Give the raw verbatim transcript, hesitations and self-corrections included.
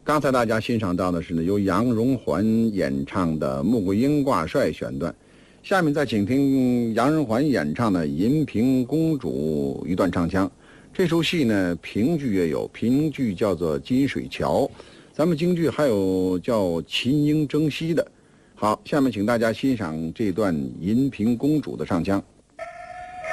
刚才大家欣赏到的是呢，由杨荣环演唱的《穆桂英挂帅》选段，下面再请听杨荣环演唱的《银屏公主》一段唱腔。这出戏呢，评剧也有，评剧叫做《金水桥》，咱们京剧还有叫《秦英征西》的。好，下面请大家欣赏这段《银屏公主》的唱腔。